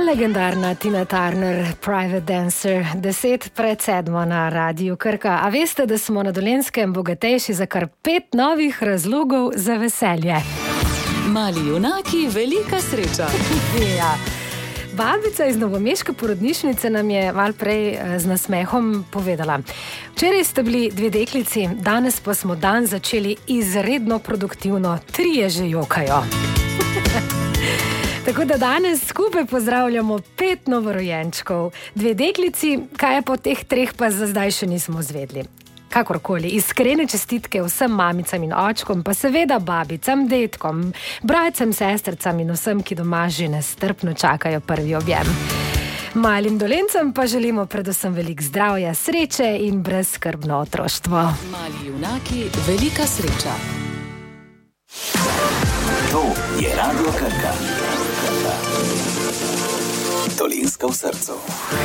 Legendarna Tina Turner, Private Dancer, 6:50 na Radiu Krka. A veste, da smo na Dolenjskem bogatejši za kar 5 novih razlogov za veselje? Mali junaki, velika sreča. Ja. Babica iz novomeške porodnišnice nam je malo prej z nasmehom povedala. Včeraj ste bili 2 deklici, danes pa smo dan začeli izredno produktivno, 3 že jokajo. Tako da danes skupaj pozdravljamo 5 novorojenčkov. 2 deklici, kaj je po teh 3 pa za zdaj še nismo zvedli. Kakorkoli, iskrene čestitke vsem mamicam in očkom, pa seveda babicam, detkom, bratcem, sestricam in vsem, ki doma že nestrpno čakajo prvi objem. Malim Dolencem pa želimo predvsem veliko zdravja, sreče in brezskrbno otroštvo. Mali junaki, velika sreča. To je Radio Krka. Dolenjska v srcu.